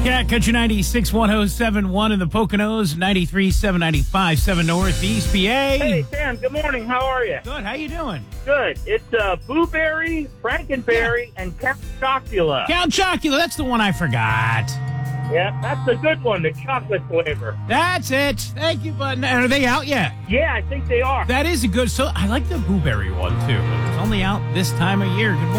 Cat Country 96, 1071 in the Poconos, 93, 795, 7 Northeast PA. Hey, Sam, good morning. How are you? Good. How you doing? Good. It's Blueberry, Frankenberry, and Count Chocula. Count Chocula. That's the one I forgot. Yeah, that's the good one, the chocolate flavor. That's it. Thank you, bud. Are they out yet? Yeah, I think they are. That is a good. So I like the blueberry one, too. It's only out this time of year. Good morning.